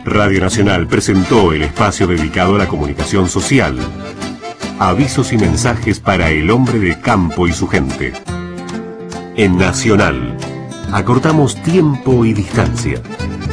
Radio Nacional presentó el espacio dedicado a la comunicación social. Avisos y mensajes para el hombre de campo y su gente. En Nacional, acortamos tiempo y distancia.